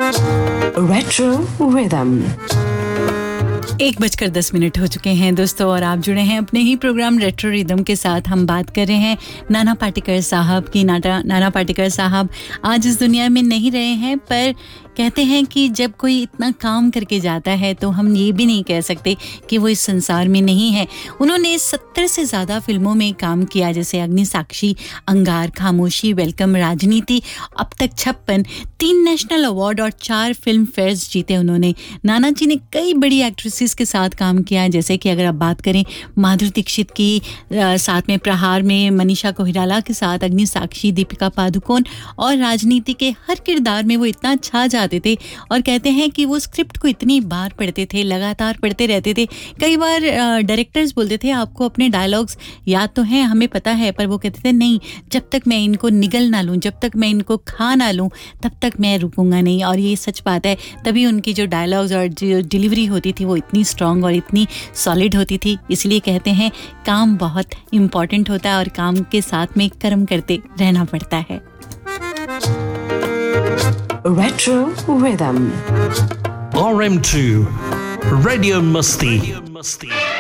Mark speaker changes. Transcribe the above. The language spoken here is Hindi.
Speaker 1: Retro Rhythm.
Speaker 2: 1:10 हो चुके हैं दोस्तों, और आप जुड़े हैं अपने ही प्रोग्राम रेट्रो रिदम के साथ। हम बात कर रहे हैं नाना पाटेकर साहब की। नाना पाटेकर साहब आज इस दुनिया में नहीं रहे हैं, पर कहते हैं कि जब कोई इतना काम करके जाता है तो हम ये भी नहीं कह सकते कि वो इस संसार में नहीं है। उन्होंने 70 से ज़्यादा फिल्मों में काम किया, जैसे अग्निसाक्षी, अंगार, खामोशी, वेलकम, राजनीति, अब तक 56, 3 नेशनल अवार्ड और 4 फिल्म फेयर्स जीते उन्होंने। नाना जी ने कई बड़ी एक्ट्रेसेस के साथ काम किया, जैसे कि अगर आप बात करें माधुरी दीक्षित की, साथ में प्रहार में मनीषा कोइराला के साथ अग्निसाक्षी, दीपिका पादुकोण, और राजनीति के हर किरदार में वो इतना छा जाते थे। और कहते हैं कि वो स्क्रिप्ट को इतनी बार पढ़ते थे, लगातार पढ़ते रहते थे। कई बार डायरेक्टर्स बोलते थे आपको अपने डायलॉग्स याद तो हैं, हमें पता है, पर वो कहते थे नहीं, जब तक मैं इनको निगल ना लूँ, जब तक मैं इनको खा ना लूँ, तब तक मैं रुकूंगा नहीं। और ये सच बात है, तभी उनकी जो डायलॉग्स और जो डिलीवरी होती थी वो इतनी स्ट्रॉन्ग और इतनी सॉलिड होती थी। इसलिए कहते हैं काम बहुत इम्पॉर्टेंट होता है और काम के साथ में कर्म करते रहना पड़ता है।
Speaker 1: Retro Rhythm.
Speaker 3: RM2 Radio Musti.